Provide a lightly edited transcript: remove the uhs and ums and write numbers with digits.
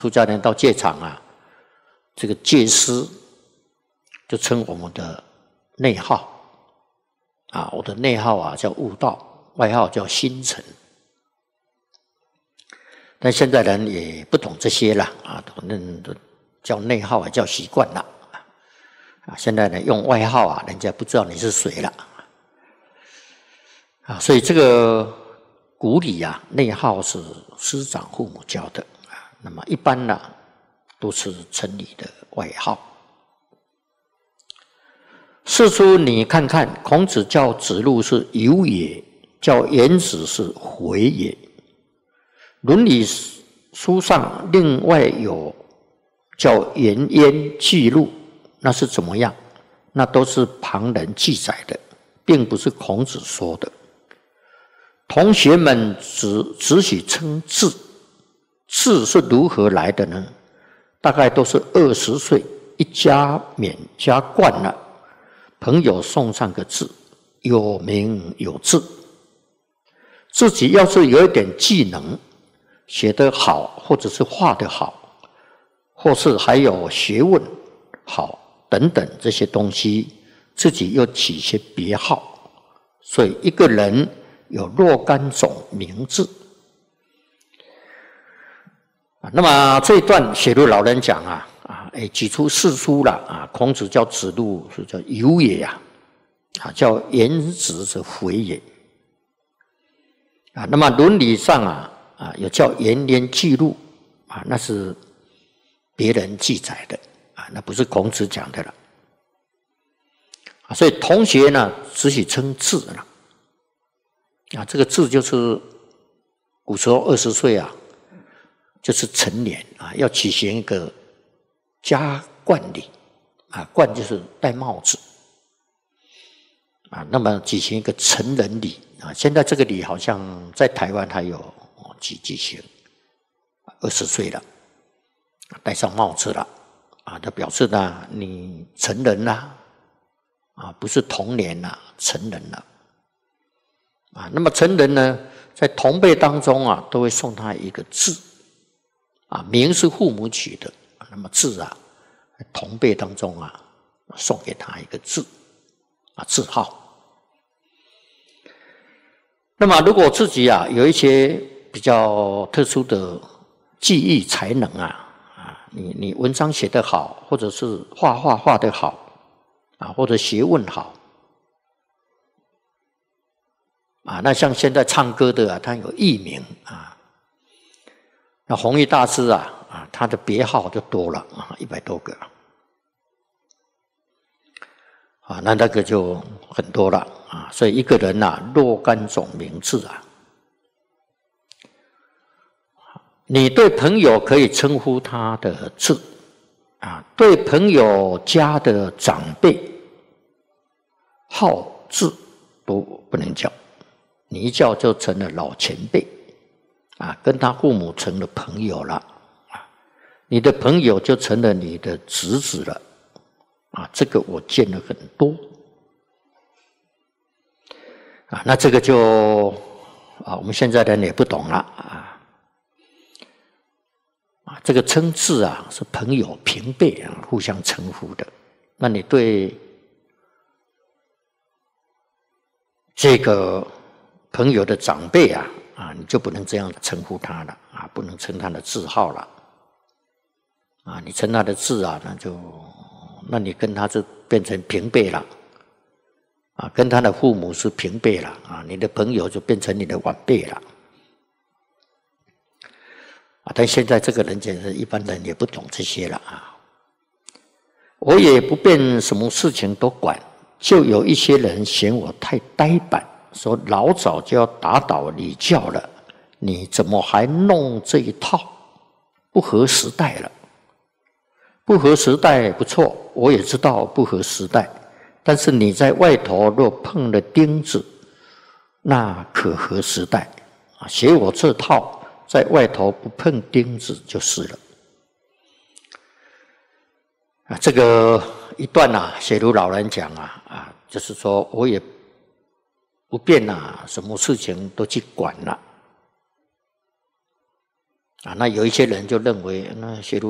出家人到戒场啊，这个戒师就称我们的内号啊，我的内号啊叫悟道，外号叫星辰。但现在人也不懂这些了啊，反正都叫内号也叫习惯了啊。现在呢用外号啊，人家不知道你是谁了啊。所以这个古礼啊，内号是师长父母教的啊。那么一般呢都是称你的外号。世出你看看，孔子叫子路是有也，叫颜子是回也。伦理书上另外有叫颜渊记录，那是怎么样？那都是旁人记载的，并不是孔子说的。同学们只许称字，字是如何来的呢？大概都是20岁一家免家惯了，朋友送上个字，有名有字。自己要是有一点技能，写得好，或者是画得好，或是还有学问好等等这些东西，自己又起一些别号，所以一个人有若干种名字。那么这一段写入老人讲啊，举出世书了啊，孔子叫子路是叫有也啊，叫颜子是回也啊。那么伦理上有叫颜渊记录啊，那是别人记载的啊，那不是孔子讲的了啊。所以同学呢，只许称字了啊。这个字就是古时候20岁啊，就是成年啊，要举行一个加冠礼啊，冠就是戴帽子啊。那么举行一个成人礼啊，现在这个礼好像在台湾还有举行，20岁了，戴上帽子了啊，就表示呢你成人了啊，不是童年了，成人了啊。那么成人呢，在同辈当中啊，都会送他一个字啊，名是父母取的，那么字啊，同辈当中啊，送给他一个字啊，字号。那么如果自己啊有一些比较特殊的技艺才能你文章写得好，或者是画得好啊，或者学问好啊，那像现在唱歌的他有艺名啊，那弘一大师他的别号就多了100多个啊，那个就很多了啊。所以一个人若干种名字你对朋友可以称呼他的字啊，对朋友家的长辈号字都不能叫，你一叫就成了老前辈啊，跟他父母成了朋友了啊，你的朋友就成了你的侄子了啊，这个我见了很多啊。那这个就我们现在人也不懂了这个称字是朋友平辈互相称呼的，那你对这个朋友的长辈你就不能这样称呼他了不能称他的字号了你称他的字那你跟他就变成平辈了跟他的父母是平辈了你的朋友就变成你的晚辈了但现在这个人简直一般人也不懂这些了我也不便什么事情都管，就有一些人嫌我太呆板，说老早就要打倒礼教了，你怎么还弄这一套？不合时代了。不合时代不错，我也知道不合时代，但是你在外头若碰了钉子，那可合时代学我这套，在外头不碰钉子就是了这个一段写如老人讲就是说我也不便什么事情都去管了啊，那有一些人就认为，那学儒